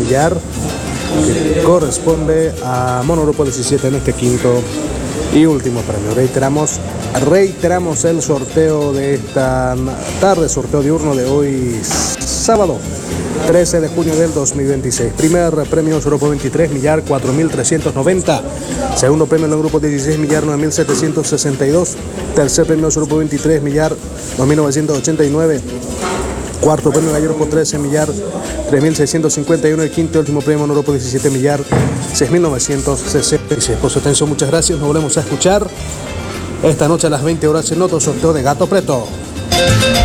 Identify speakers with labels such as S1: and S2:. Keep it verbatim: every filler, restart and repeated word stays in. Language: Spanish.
S1: millar, que corresponde a Monogrupo diecisiete en este quinto y último premio. Reiteramos, reiteramos el sorteo de esta tarde, sorteo diurno de hoy sábado trece de junio del dos mil veintiséis. Primer premio grupo veintitrés, millar cuatro mil trescientos noventa. Segundo premio en el grupo dieciséis, millar nueve mil setecientos sesenta y dos. Tercer premio grupo veintitrés, millar dos mil novecientos ochenta y nueve. Cuarto premio en el grupo trece, millar tres mil seiscientos cincuenta y uno. Y quinto y último premio en el grupo diecisiete, millar seis mil novecientos sesenta y seis. Por su atención, muchas gracias. Nos volvemos a escuchar esta noche a las veinte horas en otro sorteo de Gato Preto.